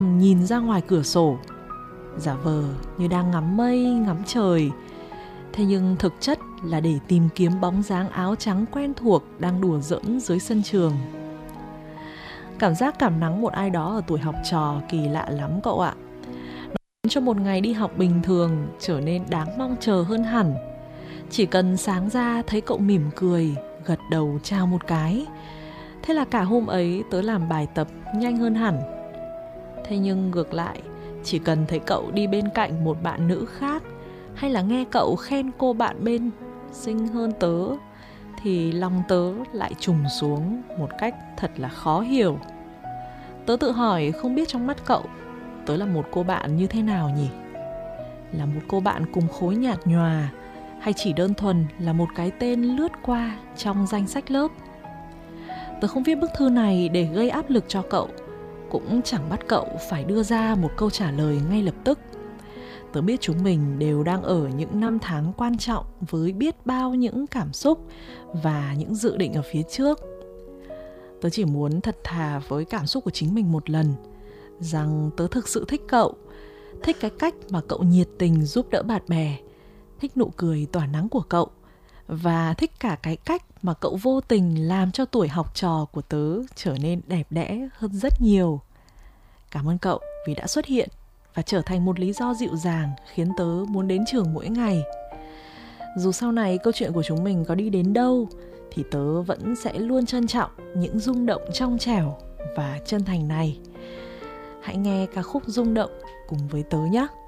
nhìn ra ngoài cửa sổ, giả vờ như đang ngắm mây, ngắm trời. Thế nhưng thực chất là để tìm kiếm bóng dáng áo trắng quen thuộc đang đùa giỡn dưới sân trường. Cảm giác cảm nắng một ai đó ở tuổi học trò kỳ lạ lắm cậu ạ. Nó khiến cho một ngày đi học bình thường trở nên đáng mong chờ hơn hẳn. Chỉ cần sáng ra thấy cậu mỉm cười, gật đầu chào một cái, thế là cả hôm ấy tớ làm bài tập nhanh hơn hẳn. Thế nhưng ngược lại, chỉ cần thấy cậu đi bên cạnh một bạn nữ khác, hay là nghe cậu khen cô bạn bên xinh hơn tớ, thì lòng tớ lại trùng xuống một cách thật là khó hiểu. Tớ tự hỏi không biết trong mắt cậu, tớ là một cô bạn như thế nào nhỉ? Là một cô bạn cùng khối nhạt nhòa, hay chỉ đơn thuần là một cái tên lướt qua trong danh sách lớp? Tớ không viết bức thư này để gây áp lực cho cậu, cũng chẳng bắt cậu phải đưa ra một câu trả lời ngay lập tức. Tớ biết chúng mình đều đang ở những năm tháng quan trọng với biết bao những cảm xúc và những dự định ở phía trước. Tớ chỉ muốn thật thà với cảm xúc của chính mình một lần, rằng tớ thực sự thích cậu, thích cái cách mà cậu nhiệt tình giúp đỡ bạn bè, thích nụ cười tỏa nắng của cậu, và thích cả cái cách mà cậu vô tình làm cho tuổi học trò của tớ trở nên đẹp đẽ hơn rất nhiều. Cảm ơn cậu vì đã xuất hiện và trở thành một lý do dịu dàng khiến tớ muốn đến trường mỗi ngày. Dù sau này câu chuyện của chúng mình có đi đến đâu, thì tớ vẫn sẽ luôn trân trọng những rung động trong trẻo và chân thành này. Hãy nghe ca khúc Rung Động cùng với tớ nhé.